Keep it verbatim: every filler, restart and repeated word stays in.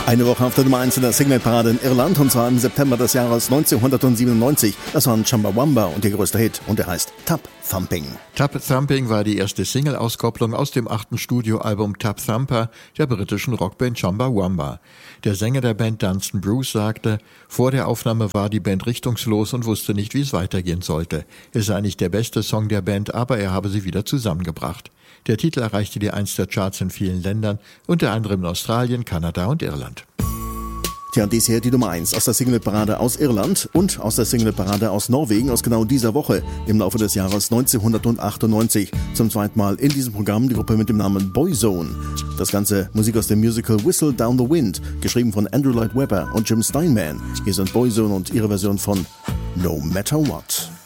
Eine Woche auf der Nummer eins in der Singleparade in Irland, und zwar im September des Jahres neunzehnhundertsiebenundneunzig. Das waren Chumbawamba und ihr größter Hit, und der heißt Tub Thumping. Tub Thumping war die erste Single-Auskopplung aus dem achten Studioalbum Tub Thumper der britischen Rockband Chumbawamba. Der Sänger der Band Dunstan Bruce sagte, vor der Aufnahme war die Band richtungslos und wusste nicht, wie es weitergehen sollte. Es sei nicht der beste Song der Band, aber er habe sie wieder zusammengebracht. Der Titel erreichte die Eins der Charts in vielen Ländern, unter anderem in Australien, Kanada und Irland. Tja, dies hier die Nummer eins aus der Singleparade aus Irland und aus der Singleparade aus Norwegen aus genau dieser Woche im Laufe des Jahres neunzehnhundertachtundneunzig. Zum zweiten Mal in diesem Programm die Gruppe mit dem Namen Boyzone. Das Ganze Musik aus dem Musical Whistle Down the Wind, geschrieben von Andrew Lloyd Webber und Jim Steinman. Hier sind Boyzone und ihre Version von No Matter What.